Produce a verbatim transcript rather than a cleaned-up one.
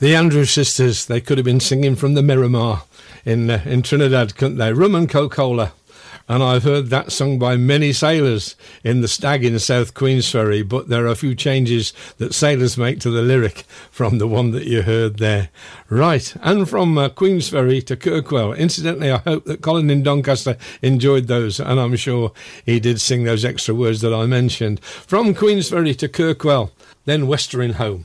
The Andrews Sisters, they could have been singing from the Miramar in uh, in Trinidad, couldn't they? Rum and Coca-Cola. And I've heard that sung by many sailors in the Stag in South Queensferry, but there are a few changes that sailors make to the lyric from the one that you heard there. Right, and from uh, Queensferry to Kirkwell. Incidentally, I hope that Colin in Doncaster enjoyed those, and I'm sure he did sing those extra words that I mentioned. From Queensferry to Kirkwell, then Westering Home.